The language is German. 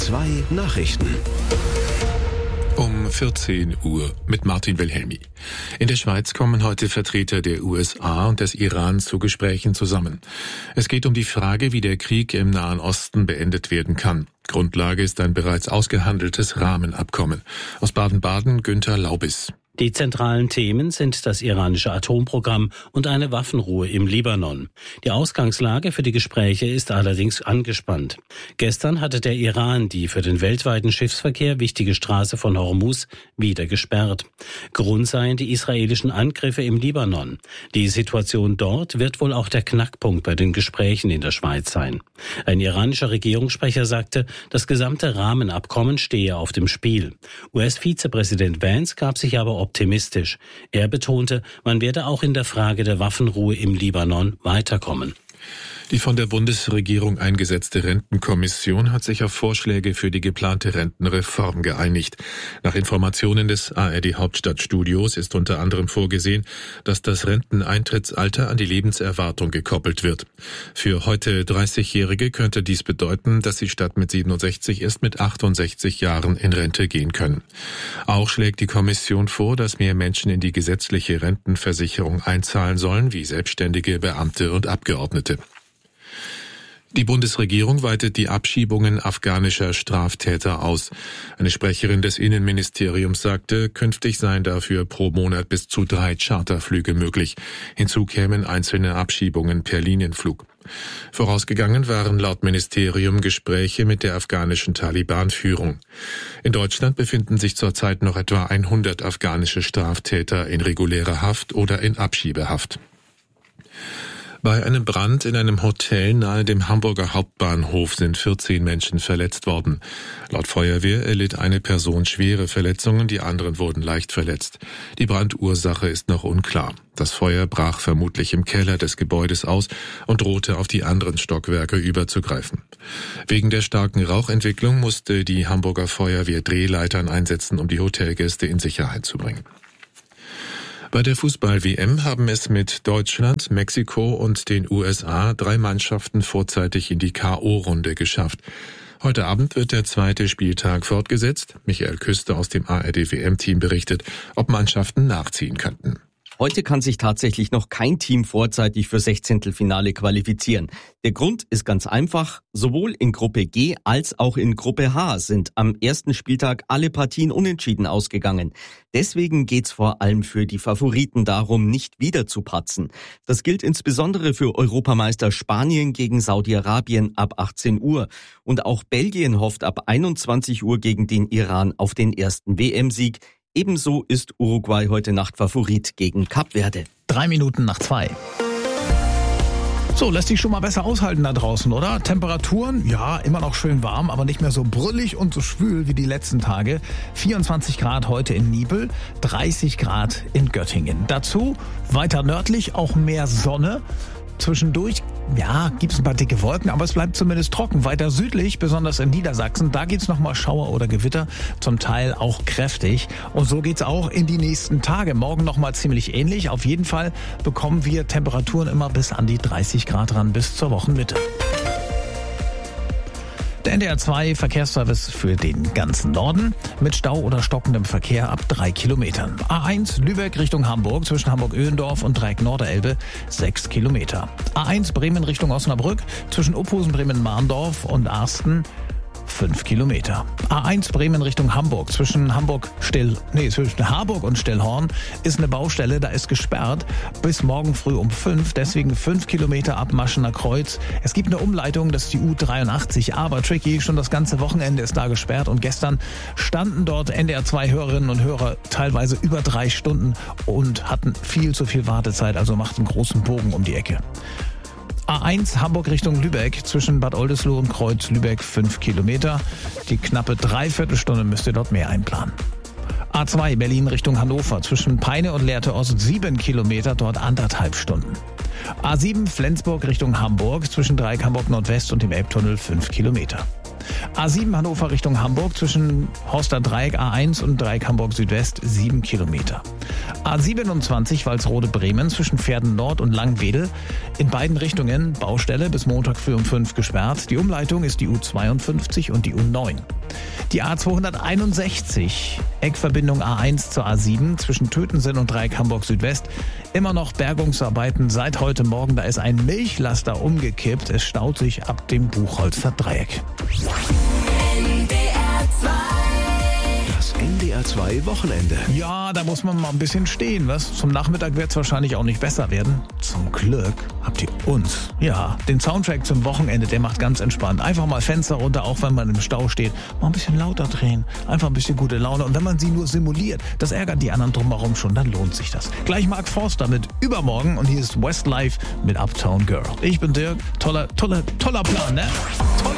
2 Nachrichten. Um 14 Uhr mit Martin Wilhelmi. In der Schweiz kommen heute Vertreter der USA und des Iran zu Gesprächen zusammen. Es geht um die Frage, wie der Krieg im Nahen Osten beendet werden kann. Grundlage ist ein bereits ausgehandeltes Rahmenabkommen. Aus Baden-Baden Günther Laubis. Die zentralen Themen sind das iranische Atomprogramm und eine Waffenruhe im Libanon. Die Ausgangslage für die Gespräche ist allerdings angespannt. Gestern hatte der Iran die für den weltweiten Schiffsverkehr wichtige Straße von Hormuz wieder gesperrt. Grund seien die israelischen Angriffe im Libanon. Die Situation dort wird wohl auch der Knackpunkt bei den Gesprächen in der Schweiz sein. Ein iranischer Regierungssprecher sagte, das gesamte Rahmenabkommen stehe auf dem Spiel. US-Vizepräsident Vance gab sich aber optimistisch. Er betonte, man werde auch in der Frage der Waffenruhe im Libanon weiterkommen. Die von der Bundesregierung eingesetzte Rentenkommission hat sich auf Vorschläge für die geplante Rentenreform geeinigt. Nach Informationen des ARD-Hauptstadtstudios ist unter anderem vorgesehen, dass das Renteneintrittsalter an die Lebenserwartung gekoppelt wird. Für heute 30-Jährige könnte dies bedeuten, dass sie statt mit 67 erst mit 68 Jahren in Rente gehen können. Auch schlägt die Kommission vor, dass mehr Menschen in die gesetzliche Rentenversicherung einzahlen sollen, wie Selbstständige, Beamte und Abgeordnete. Die Bundesregierung weitet die Abschiebungen afghanischer Straftäter aus. Eine Sprecherin des Innenministeriums sagte, künftig seien dafür pro Monat bis zu 3 Charterflüge möglich. Hinzu kämen einzelne Abschiebungen per Linienflug. Vorausgegangen waren laut Ministerium Gespräche mit der afghanischen Taliban-Führung. In Deutschland befinden sich zurzeit noch etwa 100 afghanische Straftäter in regulärer Haft oder in Abschiebehaft. Bei einem Brand in einem Hotel nahe dem Hamburger Hauptbahnhof sind 14 Menschen verletzt worden. Laut Feuerwehr erlitt eine Person schwere Verletzungen, die anderen wurden leicht verletzt. Die Brandursache ist noch unklar. Das Feuer brach vermutlich im Keller des Gebäudes aus und drohte auf die anderen Stockwerke überzugreifen. Wegen der starken Rauchentwicklung musste die Hamburger Feuerwehr Drehleitern einsetzen, um die Hotelgäste in Sicherheit zu bringen. Bei der Fußball-WM haben es mit Deutschland, Mexiko und den USA 3 Mannschaften vorzeitig in die K.O.-Runde geschafft. Heute Abend wird der zweite Spieltag fortgesetzt. Michael Küster aus dem ARD-WM-Team berichtet, ob Mannschaften nachziehen könnten. Heute kann sich tatsächlich noch kein Team vorzeitig für Sechzehntelfinale qualifizieren. Der Grund ist ganz einfach. Sowohl in Gruppe G als auch in Gruppe H sind am ersten Spieltag alle Partien unentschieden ausgegangen. Deswegen geht's vor allem für die Favoriten darum, nicht wieder zu patzen. Das gilt insbesondere für Europameister Spanien gegen Saudi-Arabien ab 18 Uhr. Und auch Belgien hofft ab 21 Uhr gegen den Iran auf den ersten WM-Sieg. Ebenso ist Uruguay heute Nacht Favorit gegen Kap Verde. 2:03. So, lässt sich schon mal besser aushalten da draußen, oder? Temperaturen, ja, immer noch schön warm, aber nicht mehr so brüllig und so schwül wie die letzten Tage. 24 Grad heute in Niebel, 30 Grad in Göttingen. Dazu weiter nördlich auch mehr Sonne. Zwischendurch, ja, gibt es ein paar dicke Wolken, aber es bleibt zumindest trocken. Weiter südlich, besonders in Niedersachsen, da geht's nochmal Schauer oder Gewitter, zum Teil auch kräftig. Und so geht's auch in die nächsten Tage. Morgen nochmal ziemlich ähnlich. Auf jeden Fall bekommen wir Temperaturen immer bis an die 30 Grad ran, bis zur Wochenmitte. Der NDR 2 Verkehrsservice für den ganzen Norden mit Stau oder stockendem Verkehr ab 3 Kilometern. A1 Lübeck Richtung Hamburg zwischen Hamburg-Öhendorf und Dreieck Norderelbe 6 Kilometer. A1 Bremen Richtung Osnabrück zwischen Uphusen, Bremen-Mahndorf und Arsten 5 Kilometer. A1 Bremen Richtung Hamburg zwischen Harburg und Stellhorn ist eine Baustelle, da ist gesperrt bis morgen früh um 5, deswegen 5 Kilometer ab Maschener Kreuz. Es gibt eine Umleitung, das ist die U83, aber tricky, schon das ganze Wochenende ist da gesperrt und gestern standen dort NDR 2 Hörerinnen und Hörer teilweise über 3 Stunden und hatten viel zu viel Wartezeit, also macht einen großen Bogen um die Ecke. A1 Hamburg Richtung Lübeck zwischen Bad Oldesloe und Kreuz Lübeck 5 Kilometer. Die knappe Dreiviertelstunde müsst ihr dort mehr einplanen. A2 Berlin Richtung Hannover zwischen Peine und Lehrte Ost 7 Kilometer, dort 1,5 Stunden. A7 Flensburg Richtung Hamburg zwischen Dreieck Hamburg Nordwest und dem Elbtunnel 5 Kilometer. A7 Hannover Richtung Hamburg zwischen Horster Dreieck A1 und Dreieck Hamburg Südwest 7 Kilometer. A27 Walsrode Bremen zwischen Pferden Nord und Langwedel. In beiden Richtungen Baustelle bis Montag früh um 5 gesperrt. Die Umleitung ist die U52 und die U9. Die A261, Eckverbindung A1 zur A7 zwischen Tötensen und Dreieck Hamburg Südwest. Immer noch Bergungsarbeiten seit heute Morgen. Da ist ein Milchlaster umgekippt. Es staut sich ab dem Buchholzer Dreieck. Das NDR 2 Wochenende. Ja, da muss man mal ein bisschen stehen, was? Zum Nachmittag wird es wahrscheinlich auch nicht besser werden. Zum Glück habt ihr uns. Ja, den Soundtrack zum Wochenende, der macht ganz entspannt. Einfach mal Fenster runter, auch wenn man im Stau steht. Mal ein bisschen lauter drehen. Einfach ein bisschen gute Laune. Und wenn man sie nur simuliert, das ärgert die anderen drumherum schon, dann lohnt sich das. Gleich Mark Forster mit Übermorgen und hier ist Westlife mit Uptown Girl. Ich bin Dirk. Toller Plan, ne? Toller